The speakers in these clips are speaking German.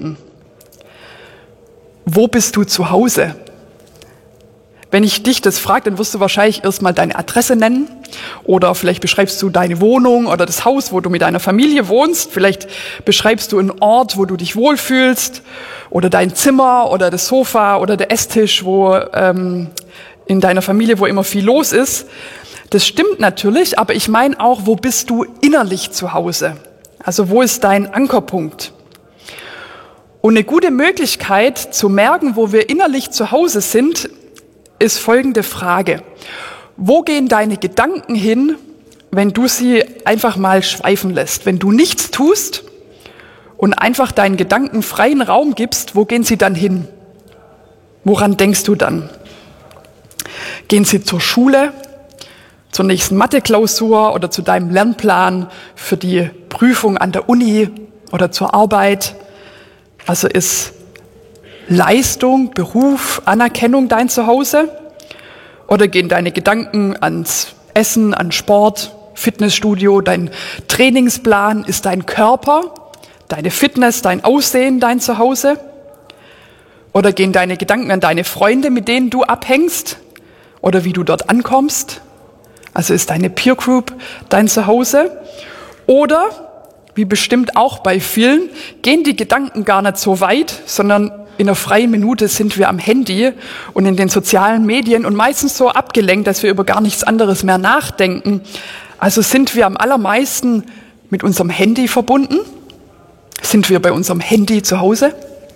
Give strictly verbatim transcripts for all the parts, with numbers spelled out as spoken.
Wo bist du zu Hause? Wenn ich dich das frage, dann wirst du wahrscheinlich erstmal deine Adresse nennen oder vielleicht beschreibst du deine Wohnung oder das Haus, wo du mit deiner Familie wohnst. Vielleicht beschreibst du einen Ort, wo du dich wohlfühlst oder dein Zimmer oder das Sofa oder der Esstisch, wo ähm, in deiner Familie, wo immer viel los ist. Das stimmt natürlich, aber ich meine auch, wo bist du innerlich zu Hause? Also wo ist dein Ankerpunkt? Und eine gute Möglichkeit zu merken, wo wir innerlich zu Hause sind, ist folgende Frage. Wo gehen deine Gedanken hin, wenn du sie einfach mal schweifen lässt? Wenn du nichts tust und einfach deinen Gedanken freien Raum gibst, wo gehen sie dann hin? Woran denkst du dann? Gehen sie zur Schule, zur nächsten Mathe-Klausur oder zu deinem Lernplan für die Prüfung an der Uni oder zur Arbeit? Also ist Leistung, Beruf, Anerkennung dein Zuhause? Oder gehen deine Gedanken ans Essen, an Sport, Fitnessstudio, dein Trainingsplan? Ist dein Körper, deine Fitness, dein Aussehen dein Zuhause? Oder gehen deine Gedanken an deine Freunde, mit denen du abhängst? Oder wie du dort ankommst? Also ist deine Peer Group dein Zuhause? Oder, wie bestimmt auch bei vielen, gehen die Gedanken gar nicht so weit, sondern in einer freien Minute sind wir am Handy und in den sozialen Medien und meistens so abgelenkt, dass wir über gar nichts anderes mehr nachdenken. Also sind wir am allermeisten mit unserem Handy verbunden? Sind wir bei unserem Handy zu Hause?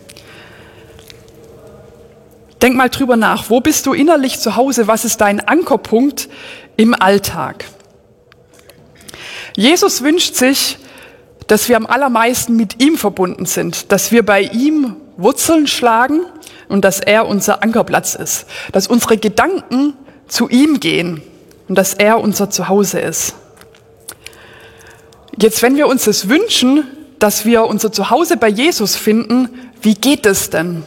Denk mal drüber nach, wo bist du innerlich zu Hause? Was ist dein Ankerpunkt im Alltag? Jesus wünscht sich, dass wir am allermeisten mit ihm verbunden sind, dass wir bei ihm Wurzeln schlagen und dass er unser Ankerplatz ist, dass unsere Gedanken zu ihm gehen und dass er unser Zuhause ist. Jetzt, wenn wir uns das wünschen, dass wir unser Zuhause bei Jesus finden, wie geht es denn?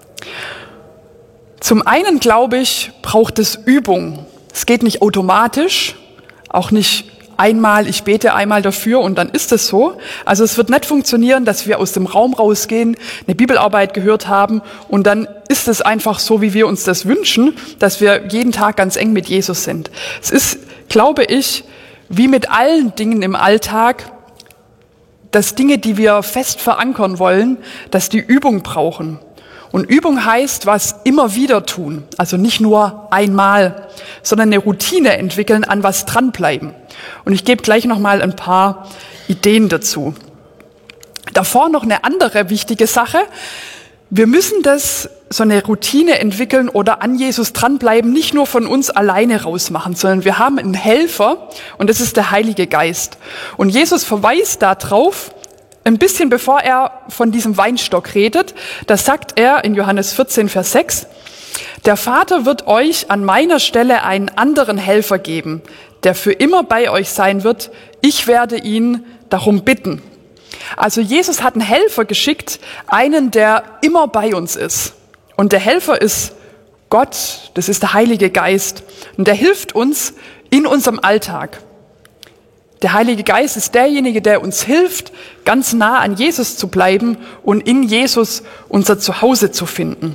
Zum einen, glaube ich, braucht es Übung. Es geht nicht automatisch, auch nicht einmal, ich bete einmal dafür und dann ist es so. Also es wird nicht funktionieren, dass wir aus dem Raum rausgehen, eine Bibelarbeit gehört haben und dann ist es einfach so, wie wir uns das wünschen, dass wir jeden Tag ganz eng mit Jesus sind. Es ist, glaube ich, wie mit allen Dingen im Alltag, dass Dinge, die wir fest verankern wollen, dass die Übung brauchen. Und Übung heißt, was immer wieder tun. Also nicht nur einmal, sondern eine Routine entwickeln, an was dranbleiben. Und ich gebe gleich noch mal ein paar Ideen dazu. Davor noch eine andere wichtige Sache. Wir müssen das, so eine Routine entwickeln oder an Jesus dranbleiben, nicht nur von uns alleine rausmachen, sondern wir haben einen Helfer und das ist der Heilige Geist. Und Jesus verweist darauf, ein bisschen bevor er von diesem Weinstock redet, da sagt er in Johannes vierzehn, Vers sechs, der Vater wird euch an meiner Stelle einen anderen Helfer geben, der für immer bei euch sein wird. Ich werde ihn darum bitten. Also Jesus hat einen Helfer geschickt, einen, der immer bei uns ist. Und der Helfer ist Gott, das ist der Heilige Geist. Und der hilft uns in unserem Alltag. Der Heilige Geist ist derjenige, der uns hilft, ganz nah an Jesus zu bleiben und in Jesus unser Zuhause zu finden.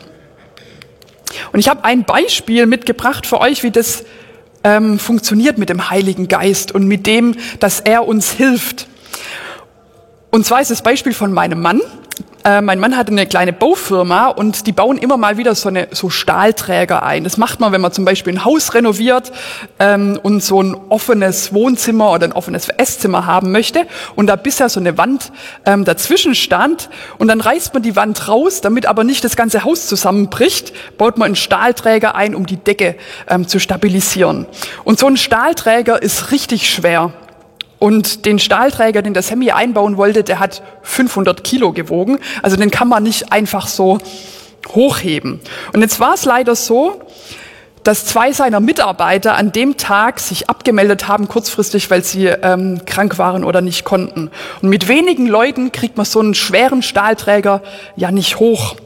Und ich habe ein Beispiel mitgebracht für euch, wie das ähm, funktioniert mit dem Heiligen Geist und mit dem, dass er uns hilft. Und zwar ist das Beispiel von meinem Mann. Äh, mein Mann hat eine kleine Baufirma und die bauen immer mal wieder so, eine, so Stahlträger ein. Das macht man, wenn man zum Beispiel ein Haus renoviert ähm, und so ein offenes Wohnzimmer oder ein offenes Esszimmer haben möchte und da bisher so eine Wand ähm, dazwischen stand und dann reißt man die Wand raus, damit aber nicht das ganze Haus zusammenbricht, baut man einen Stahlträger ein, um die Decke ähm, zu stabilisieren. Und so ein Stahlträger ist richtig schwer. Und den Stahlträger, den der Sammy einbauen wollte, der hat fünfhundert Kilo gewogen. Also den kann man nicht einfach so hochheben. Und jetzt war es leider so, dass zwei seiner Mitarbeiter an dem Tag sich abgemeldet haben, kurzfristig, weil sie ähm, krank waren oder nicht konnten. Und mit wenigen Leuten kriegt man so einen schweren Stahlträger ja nicht hoch.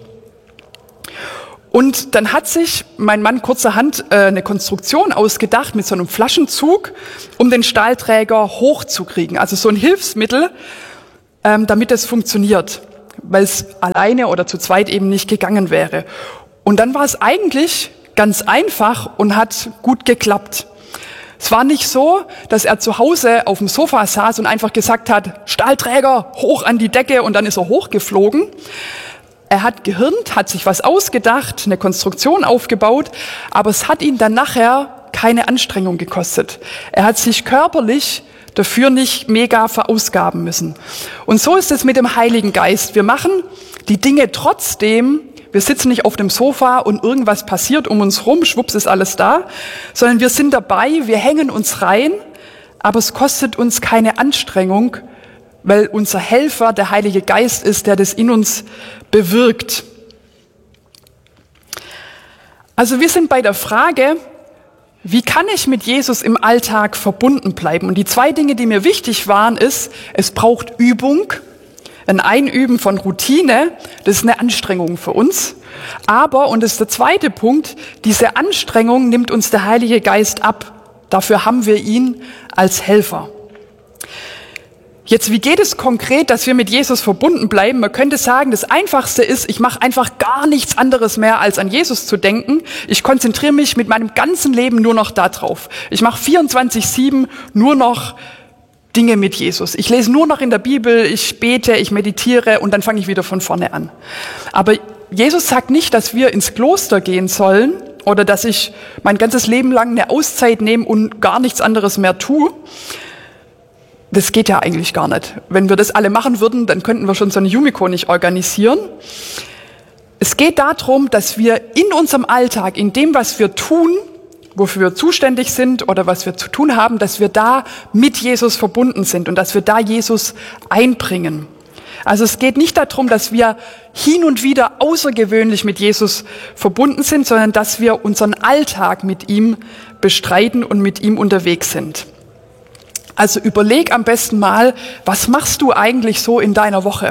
Und dann hat sich mein Mann kurzerhand äh, eine Konstruktion ausgedacht mit so einem Flaschenzug, um den Stahlträger hochzukriegen. Also so ein Hilfsmittel, ähm, damit es funktioniert. weil es alleine oder zu zweit eben nicht gegangen wäre. Und dann war es eigentlich ganz einfach und hat gut geklappt. Es war nicht so, dass er zu Hause auf dem Sofa saß und einfach gesagt hat, Stahlträger hoch an die Decke und dann ist er hochgeflogen. Er hat gehirnt, hat sich was ausgedacht, eine Konstruktion aufgebaut, aber es hat ihn dann nachher keine Anstrengung gekostet. Er hat sich körperlich dafür nicht mega verausgaben müssen. Und so ist es mit dem Heiligen Geist. Wir machen die Dinge trotzdem. Wir sitzen nicht auf dem Sofa und irgendwas passiert um uns rum, schwupps ist alles da, sondern wir sind dabei, wir hängen uns rein, aber es kostet uns keine Anstrengung, weil unser Helfer der Heilige Geist ist, der das in uns bewirkt. Also wir sind bei der Frage, wie kann ich mit Jesus im Alltag verbunden bleiben? Und die zwei Dinge, die mir wichtig waren, ist, es braucht Übung. Ein Einüben von Routine, das ist eine Anstrengung für uns. Aber, und das ist der zweite Punkt, diese Anstrengung nimmt uns der Heilige Geist ab. Dafür haben wir ihn als Helfer. Jetzt, wie geht es konkret, dass wir mit Jesus verbunden bleiben? Man könnte sagen, das Einfachste ist, ich mache einfach gar nichts anderes mehr, als an Jesus zu denken. Ich konzentriere mich mit meinem ganzen Leben nur noch darauf. Ich mache vierundzwanzig sieben nur noch Dinge mit Jesus. Ich lese nur noch in der Bibel, ich bete, ich meditiere und dann fange ich wieder von vorne an. Aber Jesus sagt nicht, dass wir ins Kloster gehen sollen oder dass ich mein ganzes Leben lang eine Auszeit nehme und gar nichts anderes mehr tue. Das geht ja eigentlich gar nicht. Wenn wir das alle machen würden, dann könnten wir schon so eine Yumiko nicht organisieren. Es geht darum, dass wir in unserem Alltag, in dem, was wir tun, wofür wir zuständig sind oder was wir zu tun haben, dass wir da mit Jesus verbunden sind und dass wir da Jesus einbringen. Also es geht nicht darum, dass wir hin und wieder außergewöhnlich mit Jesus verbunden sind, sondern dass wir unseren Alltag mit ihm bestreiten und mit ihm unterwegs sind. Also überleg am besten mal, was machst du eigentlich so in deiner Woche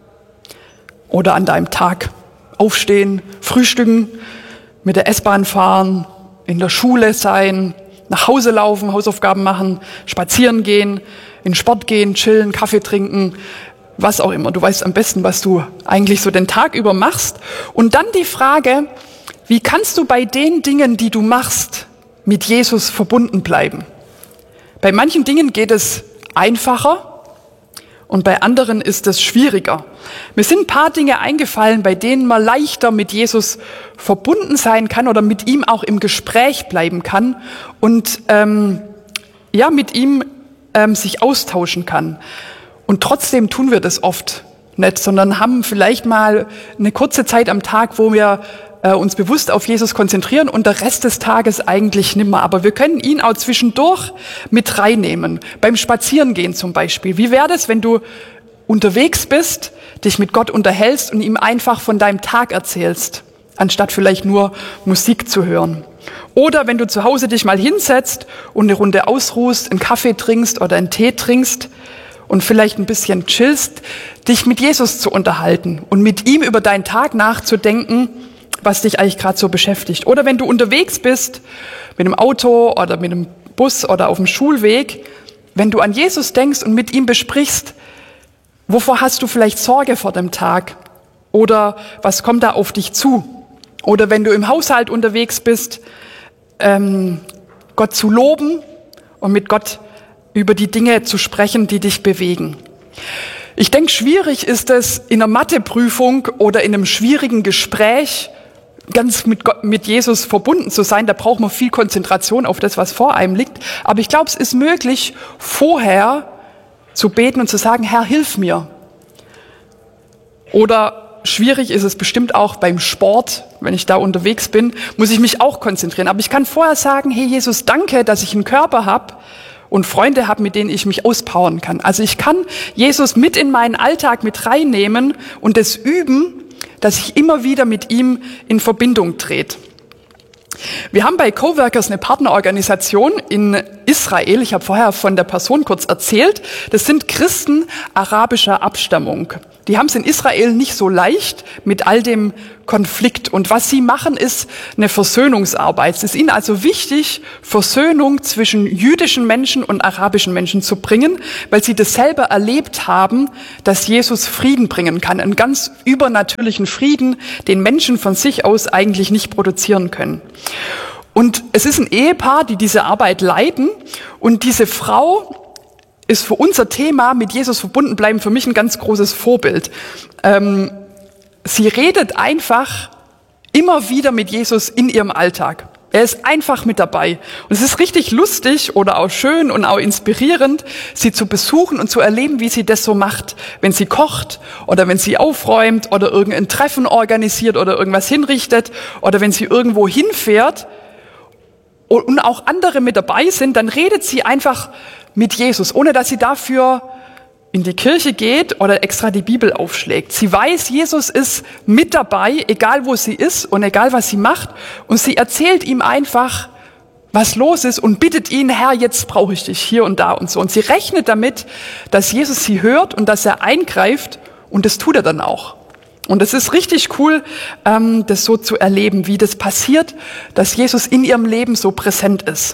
oder an deinem Tag? Aufstehen, frühstücken, mit der S-Bahn fahren, in der Schule sein, nach Hause laufen, Hausaufgaben machen, spazieren gehen, in Sport gehen, chillen, Kaffee trinken, was auch immer. Du weißt am besten, was du eigentlich so den Tag über machst. Und dann die Frage, wie kannst du bei den Dingen, die du machst, mit Jesus verbunden bleiben? Bei manchen Dingen geht es einfacher und bei anderen ist es schwieriger. Mir sind ein paar Dinge eingefallen, bei denen man leichter mit Jesus verbunden sein kann oder mit ihm auch im Gespräch bleiben kann und ähm, ja mit ihm ähm, sich austauschen kann. Und trotzdem tun wir das oft nicht, sondern haben vielleicht mal eine kurze Zeit am Tag, wo wir äh, uns bewusst auf Jesus konzentrieren und der Rest des Tages eigentlich nimmer. Aber wir können ihn auch zwischendurch mit reinnehmen. Beim Spazierengehen zum Beispiel. Wie wäre das, wenn du unterwegs bist, dich mit Gott unterhältst und ihm einfach von deinem Tag erzählst, anstatt vielleicht nur Musik zu hören? Oder wenn du zu Hause dich mal hinsetzt und eine Runde ausruhst, einen Kaffee trinkst oder einen Tee trinkst und vielleicht ein bisschen chillst, dich mit Jesus zu unterhalten und mit ihm über deinen Tag nachzudenken, was dich eigentlich gerade so beschäftigt. Oder wenn du unterwegs bist, mit einem Auto oder mit einem Bus oder auf dem Schulweg, wenn du an Jesus denkst und mit ihm besprichst, wovor hast du vielleicht Sorge vor dem Tag? Oder was kommt da auf dich zu? Oder wenn du im Haushalt unterwegs bist, ähm, Gott zu loben und mit Gott über die Dinge zu sprechen, die dich bewegen. Ich denke, schwierig ist es, in einer Matheprüfung oder in einem schwierigen Gespräch ganz mit Gott, mit Jesus verbunden zu sein. Da braucht man viel Konzentration auf das, was vor einem liegt. Aber ich glaube, es ist möglich, vorher zu beten und zu sagen, Herr, hilf mir. Oder schwierig ist es bestimmt auch beim Sport, wenn ich da unterwegs bin, muss ich mich auch konzentrieren. Aber ich kann vorher sagen, hey Jesus, danke, dass ich einen Körper habe und Freunde habe, mit denen ich mich auspowern kann. Also ich kann Jesus mit in meinen Alltag mit reinnehmen und das üben, dass ich immer wieder mit ihm in Verbindung trete. Wir haben bei Coworkers eine Partnerorganisation in Israel. Ich habe vorher von der Person kurz erzählt. Das sind Christen arabischer Abstammung. Die haben es in Israel nicht so leicht mit all dem Konflikt. Und was sie machen, ist eine Versöhnungsarbeit. Es ist ihnen also wichtig, Versöhnung zwischen jüdischen Menschen und arabischen Menschen zu bringen, weil sie das selber erlebt haben, dass Jesus Frieden bringen kann. Einen ganz übernatürlichen Frieden, den Menschen von sich aus eigentlich nicht produzieren können. Und es ist ein Ehepaar, die diese Arbeit leiten. Und diese Frau ist für unser Thema mit Jesus verbunden bleiben für mich ein ganz großes Vorbild. Ähm, sie redet einfach immer wieder mit Jesus in ihrem Alltag. Er ist einfach mit dabei. Und es ist richtig lustig oder auch schön und auch inspirierend, sie zu besuchen und zu erleben, wie sie das so macht. Wenn sie kocht oder wenn sie aufräumt oder irgendein Treffen organisiert oder irgendwas hinrichtet oder wenn sie irgendwo hinfährt und auch andere mit dabei sind, dann redet sie einfach mit Jesus, ohne dass sie dafür in die Kirche geht oder extra die Bibel aufschlägt. Sie weiß, Jesus ist mit dabei, egal wo sie ist und egal was sie macht. Und sie erzählt ihm einfach, was los ist und bittet ihn, Herr, jetzt brauche ich dich hier und da und so. Und sie rechnet damit, dass Jesus sie hört und dass er eingreift, und das tut er dann auch. Und es ist richtig cool, ähm, das so zu erleben, wie das passiert, dass Jesus in ihrem Leben so präsent ist.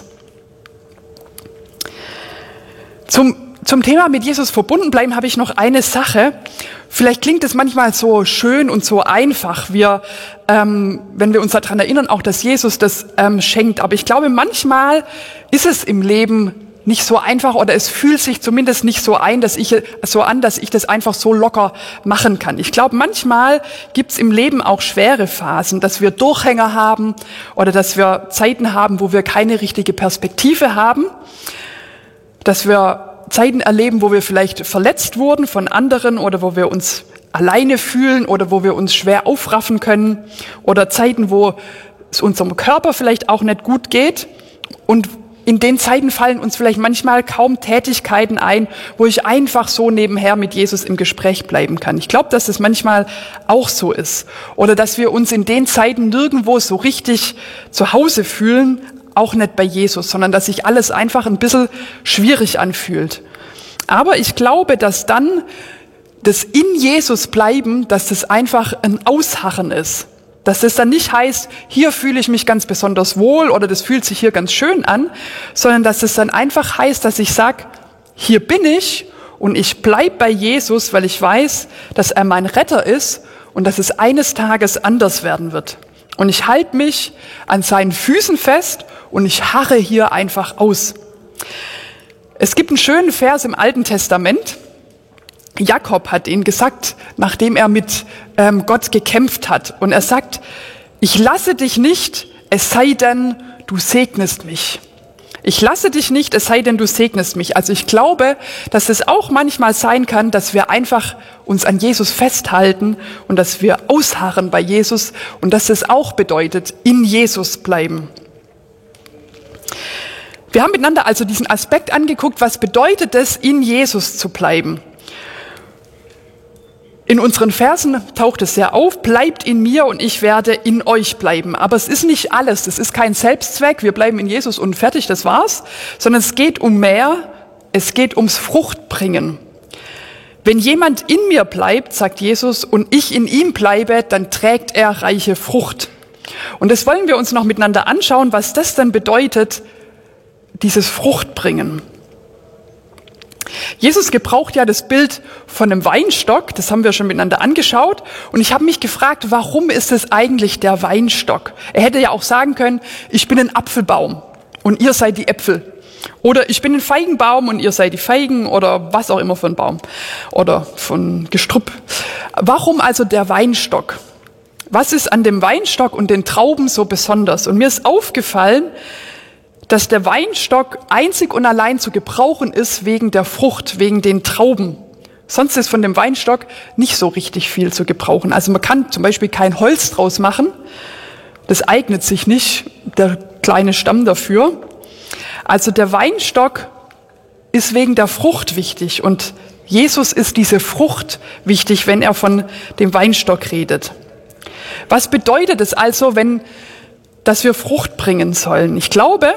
Zum, zum Thema mit Jesus verbunden bleiben habe ich noch eine Sache. Vielleicht klingt es manchmal so schön und so einfach, wir, ähm, wenn wir uns daran erinnern, auch dass Jesus das ähm, schenkt. Aber ich glaube, manchmal ist es im Leben nicht so einfach oder es fühlt sich zumindest nicht so ein, dass ich so an, dass ich das einfach so locker machen kann. Ich glaube, manchmal gibt es im Leben auch schwere Phasen, dass wir Durchhänger haben oder dass wir Zeiten haben, wo wir keine richtige Perspektive haben. Dass wir Zeiten erleben, wo wir vielleicht verletzt wurden von anderen oder wo wir uns alleine fühlen oder wo wir uns schwer aufraffen können oder Zeiten, wo es unserem Körper vielleicht auch nicht gut geht. Und in den Zeiten fallen uns vielleicht manchmal kaum Tätigkeiten ein, wo ich einfach so nebenher mit Jesus im Gespräch bleiben kann. Ich glaube, dass das manchmal auch so ist. Oder dass wir uns in den Zeiten nirgendwo so richtig zu Hause fühlen, auch nicht bei Jesus, sondern dass sich alles einfach ein bisschen schwierig anfühlt. Aber ich glaube, dass dann das in Jesus bleiben, dass das einfach ein Ausharren ist. Dass das dann nicht heißt, hier fühle ich mich ganz besonders wohl oder das fühlt sich hier ganz schön an, sondern dass es dann einfach heißt, dass ich sage, hier bin ich und ich bleibe bei Jesus, weil ich weiß, dass er mein Retter ist und dass es eines Tages anders werden wird. Und ich halte mich an seinen Füßen fest und ich harre hier einfach aus. Es gibt einen schönen Vers im Alten Testament. Jakob hat ihn gesagt, nachdem er mit ähm, Gott gekämpft hat. Und er sagt, ich lasse dich nicht, es sei denn, du segnest mich. Ich lasse dich nicht, es sei denn, du segnest mich. Also ich glaube, dass es auch manchmal sein kann, dass wir einfach uns an Jesus festhalten und dass wir ausharren bei Jesus und dass es auch bedeutet, in Jesus bleiben. Wir haben miteinander also diesen Aspekt angeguckt, was bedeutet es, in Jesus zu bleiben. In unseren Versen taucht es sehr auf, bleibt in mir und ich werde in euch bleiben. Aber es ist nicht alles, es ist kein Selbstzweck, wir bleiben in Jesus und fertig, das war's, sondern es geht um mehr, es geht ums Fruchtbringen. Wenn jemand in mir bleibt, sagt Jesus, und ich in ihm bleibe, dann trägt er reiche Frucht. Und das wollen wir uns noch miteinander anschauen, was das dann bedeutet, dieses Fruchtbringen. Jesus gebraucht ja das Bild von einem Weinstock, das haben wir schon miteinander angeschaut. Und ich habe mich gefragt, warum ist es eigentlich der Weinstock? Er hätte ja auch sagen können, ich bin ein Apfelbaum und ihr seid die Äpfel. Oder ich bin ein Feigenbaum und ihr seid die Feigen oder was auch immer für ein Baum oder von Gestrüpp. Warum also der Weinstock? Was ist an dem Weinstock und den Trauben so besonders? Und mir ist aufgefallen, dass der Weinstock einzig und allein zu gebrauchen ist wegen der Frucht, wegen den Trauben. Sonst ist von dem Weinstock nicht so richtig viel zu gebrauchen. Also man kann zum Beispiel kein Holz draus machen. Das eignet sich nicht, der kleine Stamm dafür. Also der Weinstock ist wegen der Frucht wichtig und Jesus ist diese Frucht wichtig, wenn er von dem Weinstock redet. Was bedeutet es also, wenn, dass wir Frucht bringen sollen? Ich glaube,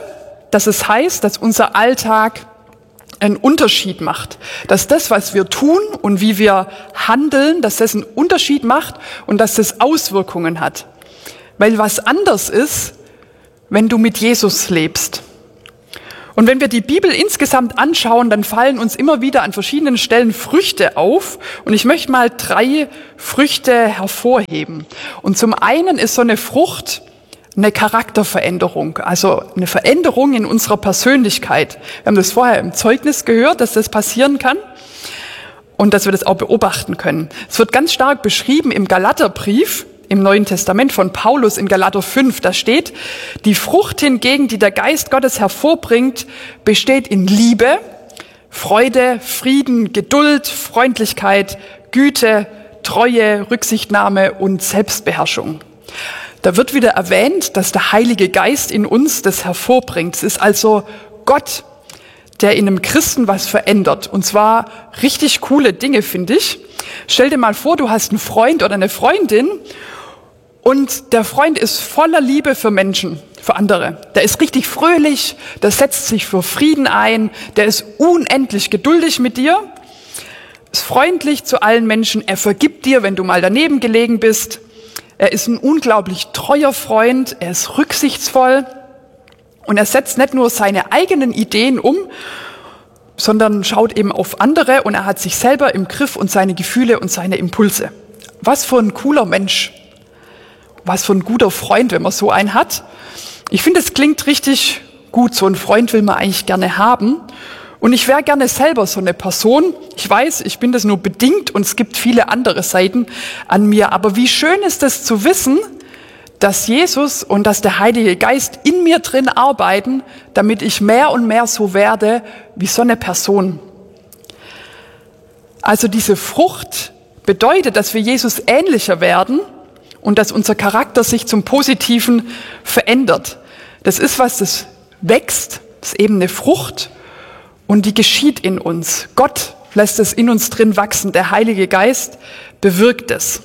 dass es heißt, dass unser Alltag einen Unterschied macht. Dass das, was wir tun und wie wir handeln, dass das einen Unterschied macht und dass das Auswirkungen hat. Weil was anders ist, wenn du mit Jesus lebst. Und wenn wir die Bibel insgesamt anschauen, dann fallen uns immer wieder an verschiedenen Stellen Früchte auf. Und ich möchte mal drei Früchte hervorheben. Und zum einen ist so eine Frucht eine Charakterveränderung, also eine Veränderung in unserer Persönlichkeit. Wir haben das vorher im Zeugnis gehört, dass das passieren kann und dass wir das auch beobachten können. Es wird ganz stark beschrieben im Galaterbrief, im Neuen Testament von Paulus in Galater fünf. Da steht, die Frucht hingegen, die der Geist Gottes hervorbringt, besteht in Liebe, Freude, Frieden, Geduld, Freundlichkeit, Güte, Treue, Rücksichtnahme und Selbstbeherrschung. Da wird wieder erwähnt, dass der Heilige Geist in uns das hervorbringt. Es ist also Gott, der in einem Christen was verändert. Und zwar richtig coole Dinge, finde ich. Stell dir mal vor, du hast einen Freund oder eine Freundin und der Freund ist voller Liebe für Menschen, für andere. Der ist richtig fröhlich, der setzt sich für Frieden ein, der ist unendlich geduldig mit dir, ist freundlich zu allen Menschen, er vergibt dir, wenn du mal daneben gelegen bist. Er ist ein unglaublich treuer Freund, er ist rücksichtsvoll und er setzt nicht nur seine eigenen Ideen um, sondern schaut eben auf andere und er hat sich selber im Griff und seine Gefühle und seine Impulse. Was für ein cooler Mensch, was für ein guter Freund, wenn man so einen hat. Ich finde, es klingt richtig gut, so einen Freund will man eigentlich gerne haben. Und ich wäre gerne selber so eine Person. Ich weiß, ich bin das nur bedingt und es gibt viele andere Seiten an mir. Aber wie schön ist es zu wissen, dass Jesus und dass der Heilige Geist in mir drin arbeiten, damit ich mehr und mehr so werde wie so eine Person. Also diese Frucht bedeutet, dass wir Jesus ähnlicher werden und dass unser Charakter sich zum Positiven verändert. Das ist was, das wächst, das ist eben eine Frucht. Und die geschieht in uns. Gott lässt es in uns drin wachsen. Der Heilige Geist bewirkt es.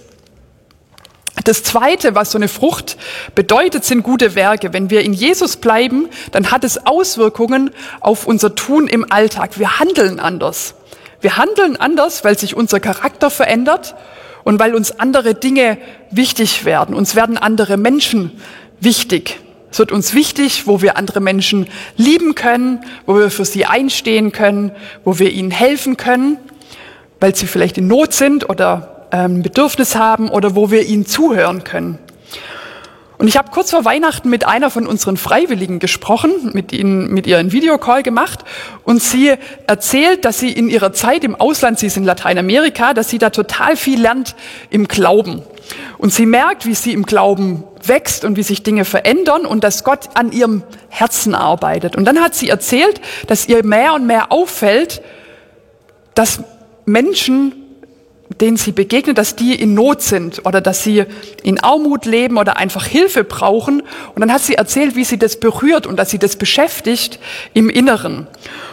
Das Zweite, was so eine Frucht bedeutet, sind gute Werke. Wenn wir in Jesus bleiben, dann hat es Auswirkungen auf unser Tun im Alltag. Wir handeln anders. Wir handeln anders, weil sich unser Charakter verändert und weil uns andere Dinge wichtig werden. Uns werden andere Menschen wichtig. Es wird uns wichtig, wo wir andere Menschen lieben können, wo wir für sie einstehen können, wo wir ihnen helfen können, weil sie vielleicht in Not sind oder ein Bedürfnis haben oder wo wir ihnen zuhören können. Und ich habe kurz vor Weihnachten mit einer von unseren Freiwilligen gesprochen, mit ihnen, mit ihr einen Videocall gemacht und sie erzählt, dass sie in ihrer Zeit im Ausland, sie ist in Lateinamerika, dass sie da total viel lernt im Glauben. Und sie merkt, wie sie im Glauben wächst und wie sich Dinge verändern und dass Gott an ihrem Herzen arbeitet. Und dann hat sie erzählt, dass ihr mehr und mehr auffällt, dass Menschen, denen sie begegnet, dass die in Not sind oder dass sie in Armut leben oder einfach Hilfe brauchen. Und dann hat sie erzählt, wie sie das berührt und dass sie das beschäftigt im Inneren.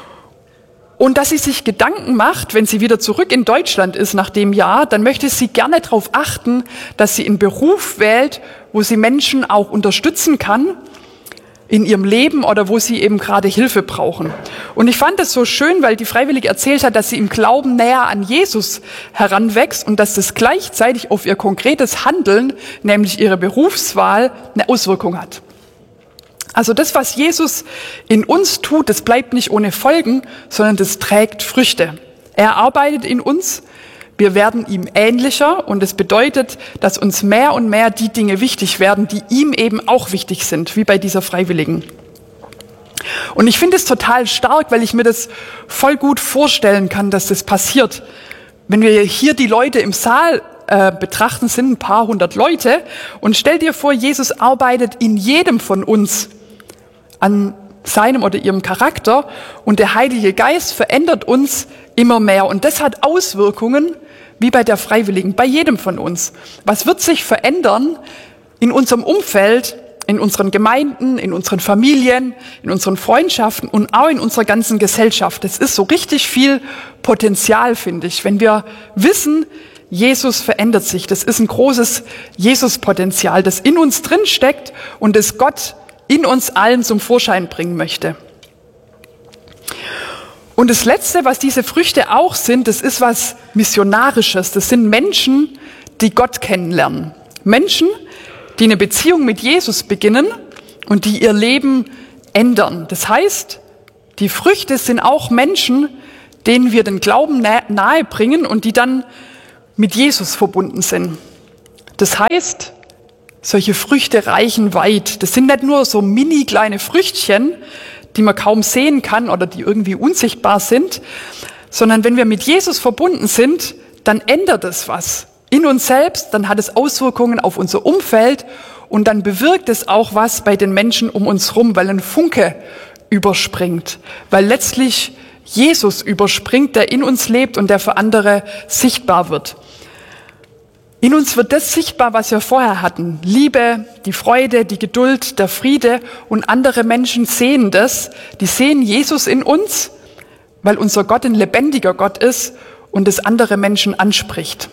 Und dass sie sich Gedanken macht, wenn sie wieder zurück in Deutschland ist nach dem Jahr, dann möchte sie gerne darauf achten, dass sie einen Beruf wählt, wo sie Menschen auch unterstützen kann in ihrem Leben oder wo sie eben gerade Hilfe brauchen. Und ich fand es so schön, weil die Freiwillige erzählt hat, dass sie im Glauben näher an Jesus heranwächst und dass das gleichzeitig auf ihr konkretes Handeln, nämlich ihre Berufswahl, eine Auswirkung hat. Also das, was Jesus in uns tut, das bleibt nicht ohne Folgen, sondern das trägt Früchte. Er arbeitet in uns, wir werden ihm ähnlicher und es bedeutet, dass uns mehr und mehr die Dinge wichtig werden, die ihm eben auch wichtig sind, wie bei dieser Freiwilligen. Und ich finde es total stark, weil ich mir das voll gut vorstellen kann, dass das passiert. Wenn wir hier die Leute im Saal äh, betrachten, sind ein paar hundert Leute und stell dir vor, Jesus arbeitet in jedem von uns an seinem oder ihrem Charakter und der Heilige Geist verändert uns immer mehr und das hat Auswirkungen wie bei der Freiwilligen, bei jedem von uns. Was wird sich verändern in unserem Umfeld, in unseren Gemeinden, in unseren Familien, in unseren Freundschaften und auch in unserer ganzen Gesellschaft? Das ist so richtig viel Potenzial, finde ich, wenn wir wissen, Jesus verändert sich. Das ist ein großes Jesus-Potenzial, das in uns drin steckt und das Gott in uns allen zum Vorschein bringen möchte. Und das Letzte, was diese Früchte auch sind, das ist was Missionarisches. Das sind Menschen, die Gott kennenlernen. Menschen, die eine Beziehung mit Jesus beginnen und die ihr Leben ändern. Das heißt, die Früchte sind auch Menschen, denen wir den Glauben nahe bringen und die dann mit Jesus verbunden sind. Das heißt, solche Früchte reichen weit. Das sind nicht nur so mini kleine Früchtchen, die man kaum sehen kann oder die irgendwie unsichtbar sind, sondern wenn wir mit Jesus verbunden sind, dann ändert es was in uns selbst, dann hat es Auswirkungen auf unser Umfeld und dann bewirkt es auch was bei den Menschen um uns rum, weil ein Funke überspringt, weil letztlich Jesus überspringt, der in uns lebt und der für andere sichtbar wird. In uns wird das sichtbar, was wir vorher hatten. Liebe, die Freude, die Geduld, der Friede. Und andere Menschen sehen das. Die sehen Jesus in uns, weil unser Gott ein lebendiger Gott ist und es andere Menschen anspricht.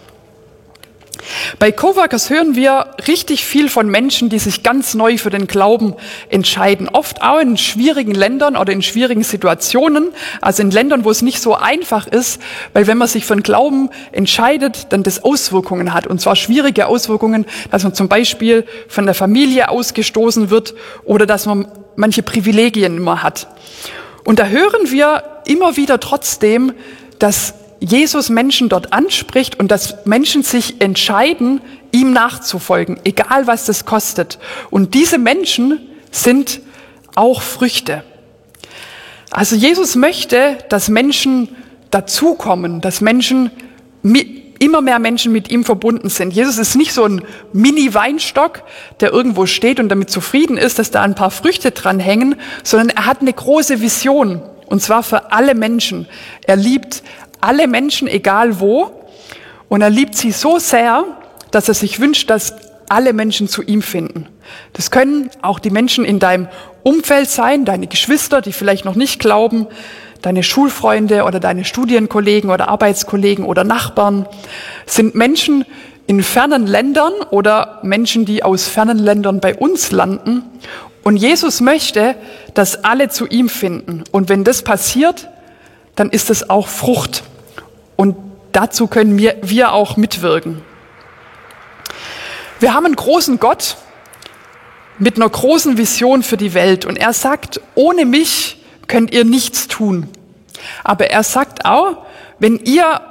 Bei Coworkers hören wir richtig viel von Menschen, die sich ganz neu für den Glauben entscheiden. Oft auch in schwierigen Ländern oder in schwierigen Situationen, also in Ländern, wo es nicht so einfach ist, weil wenn man sich für den Glauben entscheidet, dann das Auswirkungen hat. Und zwar schwierige Auswirkungen, dass man zum Beispiel von der Familie ausgestoßen wird oder dass man manche Privilegien immer hat. Und da hören wir immer wieder trotzdem, dass Jesus Menschen dort anspricht und dass Menschen sich entscheiden, ihm nachzufolgen, egal was das kostet. Und diese Menschen sind auch Früchte. Also Jesus möchte, dass Menschen dazukommen, dass Menschen, immer mehr Menschen mit ihm verbunden sind. Jesus ist nicht so ein Mini-Weinstock, der irgendwo steht und damit zufrieden ist, dass da ein paar Früchte dran hängen, sondern er hat eine große Vision, und zwar für alle Menschen. Er liebt alle Menschen, egal wo. Und er liebt sie so sehr, dass er sich wünscht, dass alle Menschen zu ihm finden. Das können auch die Menschen in deinem Umfeld sein, deine Geschwister, die vielleicht noch nicht glauben, deine Schulfreunde oder deine Studienkollegen oder Arbeitskollegen oder Nachbarn. Es sind Menschen in fernen Ländern oder Menschen, die aus fernen Ländern bei uns landen. Und Jesus möchte, dass alle zu ihm finden. Und wenn das passiert, dann ist es auch Frucht. Und dazu können wir, wir auch mitwirken. Wir haben einen großen Gott mit einer großen Vision für die Welt. Und er sagt, ohne mich könnt ihr nichts tun. Aber er sagt auch, wenn ihr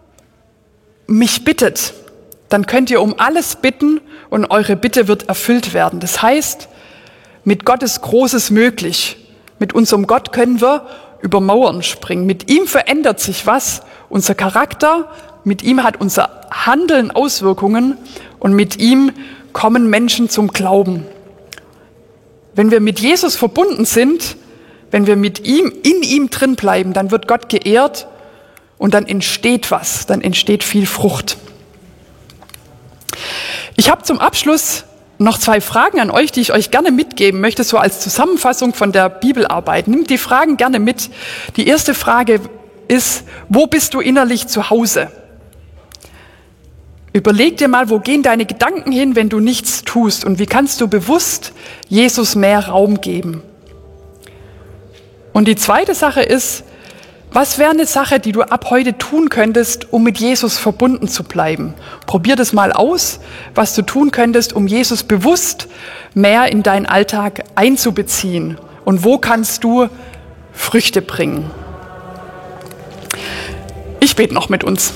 mich bittet, dann könnt ihr um alles bitten und eure Bitte wird erfüllt werden. Das heißt, mit Gott ist Großes möglich. Mit unserem Gott können wir über Mauern springen. Mit ihm verändert sich was, unser Charakter, mit ihm hat unser Handeln Auswirkungen und mit ihm kommen Menschen zum Glauben. Wenn wir mit Jesus verbunden sind, wenn wir mit ihm, in ihm drin bleiben, dann wird Gott geehrt und dann entsteht was, dann entsteht viel Frucht. Ich habe zum Abschluss noch zwei Fragen an euch, die ich euch gerne mitgeben möchte, so als Zusammenfassung von der Bibelarbeit. Nehmt die Fragen gerne mit. Die erste Frage ist, wo bist du innerlich zu Hause? Überleg dir mal, wo gehen deine Gedanken hin, wenn du nichts tust? Und wie kannst du bewusst Jesus mehr Raum geben? Und die zweite Sache ist, was wäre eine Sache, die du ab heute tun könntest, um mit Jesus verbunden zu bleiben? Probier das mal aus, was du tun könntest, um Jesus bewusst mehr in deinen Alltag einzubeziehen. Und wo kannst du Früchte bringen? Ich bete noch mit uns.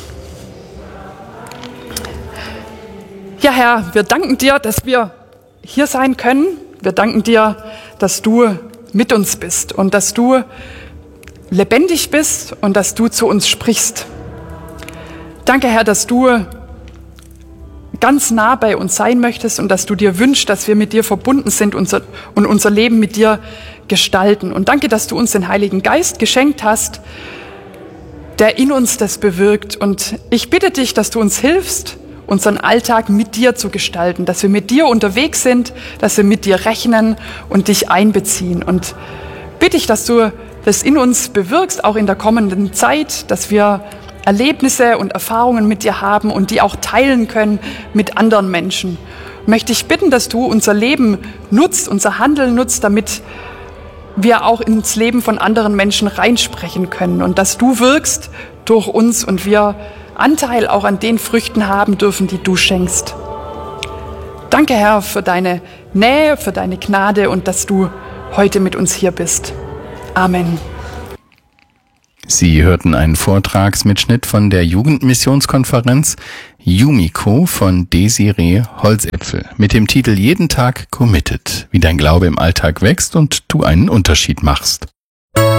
Ja, Herr, wir danken dir, dass wir hier sein können. Wir danken dir, dass du mit uns bist und dass du lebendig bist und dass du zu uns sprichst. Danke, Herr, dass du ganz nah bei uns sein möchtest und dass du dir wünschst, dass wir mit dir verbunden sind und unser Leben mit dir gestalten. Und danke, dass du uns den Heiligen Geist geschenkt hast, der in uns das bewirkt. Und ich bitte dich, dass du uns hilfst, unseren Alltag mit dir zu gestalten, dass wir mit dir unterwegs sind, dass wir mit dir rechnen und dich einbeziehen. Und bitte ich, dass du das in uns bewirkst, auch in der kommenden Zeit, dass wir Erlebnisse und Erfahrungen mit dir haben und die auch teilen können mit anderen Menschen. Möchte ich bitten, dass du unser Leben nutzt, unser Handeln nutzt, damit wir auch ins Leben von anderen Menschen reinsprechen können und dass du wirkst durch uns und wir Anteil auch an den Früchten haben dürfen, die du schenkst. Danke, Herr, für deine Nähe, für deine Gnade und dass du heute mit uns hier bist. Amen. Sie hörten einen Vortragsmitschnitt von der Jugendmissionskonferenz Yumiko von Desiree Holzäpfel mit dem Titel Jeden Tag Committed, wie dein Glaube im Alltag wächst und du einen Unterschied machst.